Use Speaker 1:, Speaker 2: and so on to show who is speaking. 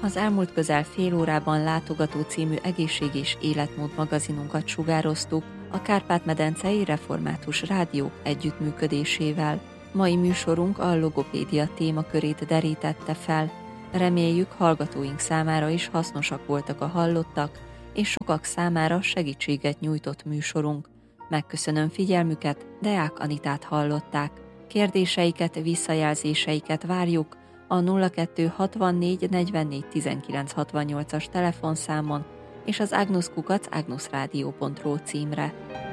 Speaker 1: Az elmúlt közel fél órában Látogató című egészség- és életmód magazinunkat sugároztuk a Kárpát-medencei Református Rádió együttműködésével. Mai műsorunk a logopédia témakörét derítette fel. Reméljük, hallgatóink számára is hasznosak voltak a hallottak, és sokak számára segítséget nyújtott műsorunk. Megköszönöm figyelmüket, Deák Anitát hallották. Kérdéseiket, visszajelzéseiket várjuk a 0264 44 19 68-as telefonszámon és az agnusz@agnuszradio.ro címre.